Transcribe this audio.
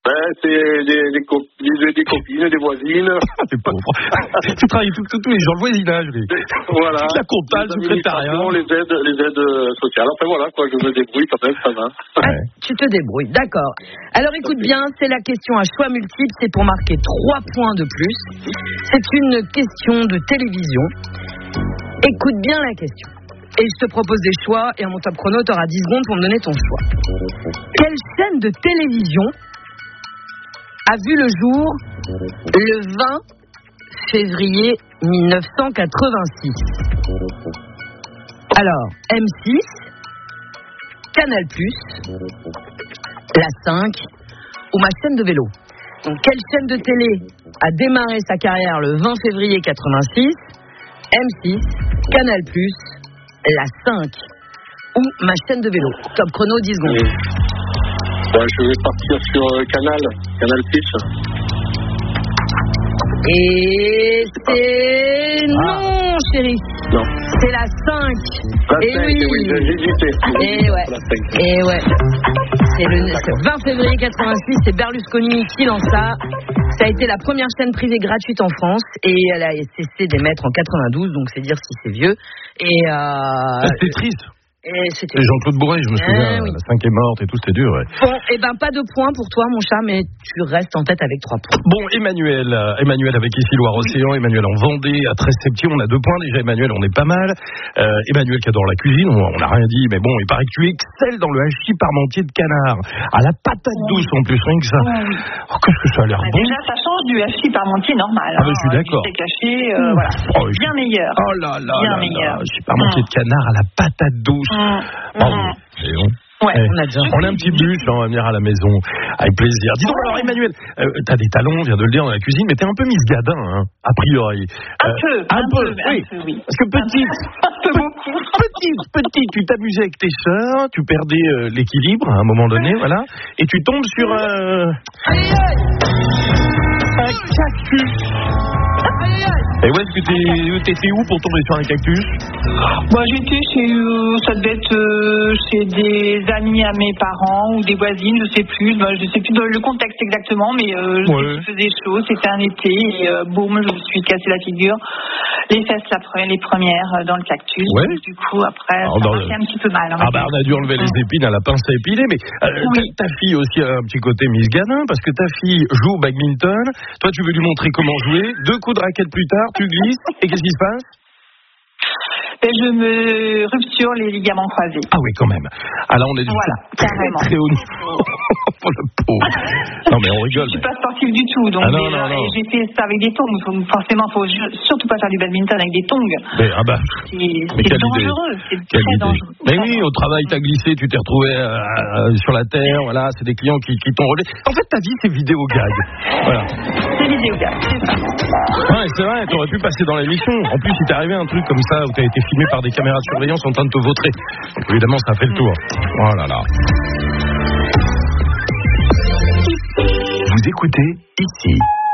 C'est des copines, des voisines. T'es pauvre. Tu travailles tous les jours, le voisinage, lui. Voilà. La compta, le secrétariat. Les aides sociales. Enfin voilà, quoi, je me débrouille quand même, ça va. Ouais. Tu te débrouilles, d'accord. Alors écoute bien, c'est la question à choix multiples, c'est pour marquer 3 points de plus. C'est une question de télévision. Écoute bien la question. Et je te propose des choix, et en mon top chrono, tu auras 10 secondes pour me donner ton choix. Quelle chaîne de télévision a vu le jour le 20 février 1986? Alors, M6, Canal+, La 5 ou ma chaîne de vélo. Donc, quelle chaîne de télé a démarré sa carrière le 20 février 86? M6, Canal+, La 5 ou ma chaîne de vélo. Top chrono, 10 secondes. Je vais partir sur Canal+. Et c'est... Non, chérie. Non. C'est la 5. Et oui, j'hésitais. Et ouais. C'est le 20 février 86, c'est Berlusconi qui lance ça. Ça a été la première chaîne privée gratuite en France et elle a cessé d'émettre en 92, donc c'est dire si c'est vieux. Et c'était triste. Et c'était Jean-Claude Bourret, je me souviens, oui. La 5 est morte et tout, c'était dur. Ouais. Bon, pas de points pour toi, mon chat, mais tu restes en tête avec 3 points. Bon, Emmanuel avec ici Loire-Océan, Emmanuel en Vendée, à 13 septième, on a 2 points déjà. Emmanuel, on est pas mal. Emmanuel qui adore la cuisine, on n'a rien dit, mais bon, il paraît que tu excelles dans le hachis parmentier de canard, à la patate douce en plus, rien que ça. Oh, qu'est-ce que ça a l'air bon. Déjà, ça change du hachis parmentier normal. Ah, je suis d'accord. C'est caché, voilà. Bien meilleur. Oh là là, bien meilleur. Hachis parmentier de canard à la patate douce. C'est bon. Ouais, on a un petit bûche, on va venir à la maison avec plaisir. Dis donc alors Emmanuel, t'as des talents, on vient de le dire, dans la cuisine, mais t'es un peu Miss Gadin, hein, a priori. Un peu, oui. Parce que petite, tu t'amusais avec tes sœurs, tu perdais l'équilibre à un moment donné, voilà, et tu tombes sur un cactus. Et où est-ce que t'étais où pour tomber sur un cactus? Moi j'étais ça devait être chez des amis à mes parents ou des voisines, je sais plus le contexte exactement, mais je sais qu'il faisait chaud, c'était un été et boum, je me suis cassé la figure, les fesses les premières dans le cactus, donc, du coup après ça m'a fait un petit peu mal. On a dû enlever les épines à la pince à épiler, mais ta fille aussi a un petit côté Miss Gadin, parce que ta fille joue au badminton, toi tu veux lui montrer comment jouer, 2 coups de raquette plus tard, tu glisses, et qu'est-ce qui se passe? Je me rupture les ligaments croisés. Ah oui, quand même. Ah là, on est très haut niveau. Pour le pauvre. Non, mais on rigole. Je suis pas sportive du tout, donc non. j'ai fait ça avec des tongs. Forcément, faut surtout pas faire du badminton avec des tongs. C'est dangereux. C'est très dangereux. Mais oui, au travail, t'as glissé, tu t'es retrouvé sur la terre. Voilà, c'est des clients qui t'ont relevé. En fait, ta vie, c'est vidéo gag. Voilà. C'est vidéo gag, c'est ça. Ouais, c'est vrai. T'aurais pu passer dans l'émission. En plus, il t'est arrivé un truc comme ça où t'as été filmé par des caméras de surveillance en train de te vautrer. Donc, évidemment, ça fait le tour. Oh là là. Vous écoutez ici.